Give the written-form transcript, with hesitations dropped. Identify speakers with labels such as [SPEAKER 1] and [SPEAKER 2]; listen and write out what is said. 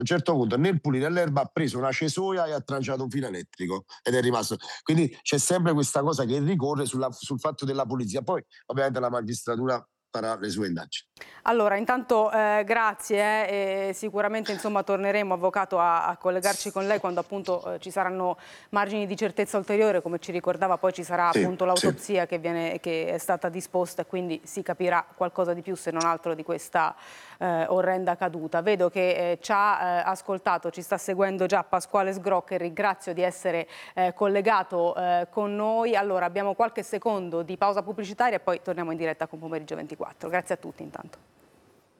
[SPEAKER 1] un certo punto nel pulire l'erba ha preso una cesoia e ha tranciato un filo elettrico ed è rimasto. Quindi c'è sempre questa cosa che ricorre sul fatto della pulizia. Poi ovviamente la magistratura farà le sue indagini.
[SPEAKER 2] Allora, intanto grazie e sicuramente insomma, torneremo, avvocato, a collegarci con lei quando appunto ci saranno margini di certezza ulteriore, come ci ricordava, poi ci sarà
[SPEAKER 1] Sì,
[SPEAKER 2] appunto
[SPEAKER 1] sì.
[SPEAKER 2] l'autopsia che è stata disposta e quindi si capirà qualcosa di più se non altro di questa orrenda caduta. Vedo che ci ha ascoltato, ci sta seguendo già Pasquale Sgro, che ringrazio di essere collegato con noi. Allora, abbiamo qualche secondo di pausa pubblicitaria e poi torniamo in diretta con Pomeriggio 24. Grazie a tutti intanto.